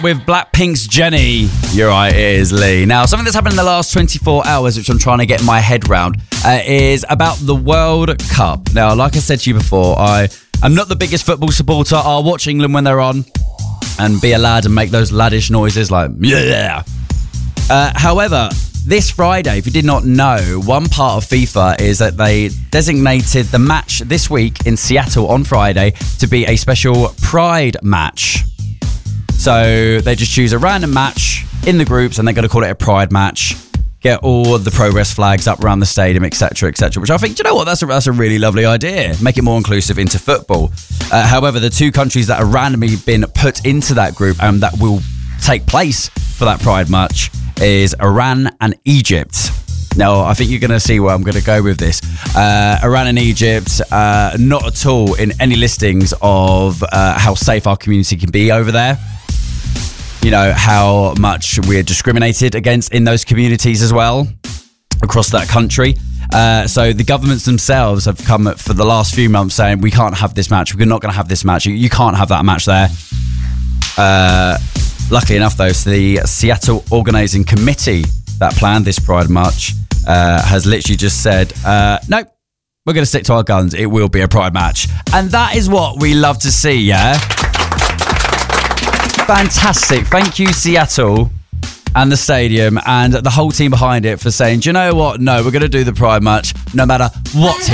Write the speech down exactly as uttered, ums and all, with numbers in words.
with Blackpink's Jennie. You're right, it is Lee. Now, something that's happened in the last twenty-four hours, which I'm trying to get my head round, uh, is about the World Cup. Now, like I said to you before, I am not the biggest football supporter. I'll watch England when they're on and be a lad and make those laddish noises like, yeah. Uh, however, this Friday, if you did not know, one part of FIFA is that they designated the match this week in Seattle on Friday to be a special Pride match. So they just choose a random match in the groups and they're going to call it a Pride match. Get all the progress flags up around the stadium, et cetera, et cetera. Which I think, do you know what? That's a, that's a really lovely idea. Make it more inclusive into football. Uh, however, the two countries that have randomly been put into that group and that will take place for that Pride match is Iran and Egypt. Now, I think you're going to see where I'm going to go with this. Uh, Iran and Egypt, uh, not at all in any listings of uh, how safe our community can be over there. You know, how much we're discriminated against in those communities as well, across that country. Uh, so the governments themselves have come for the last few months saying, we can't have this match. We're not going to have this match. You, you can't have that match there. Uh, luckily enough, though, so the Seattle Organising Committee that planned this Pride March uh, has literally just said, uh, nope, we're going to stick to our guns. It will be a Pride match. And that is what we love to see, yeah? Fantastic. Thank you, Seattle and the stadium and the whole team behind it for saying, do you know what? No, we're going to do the Pride match no matter what team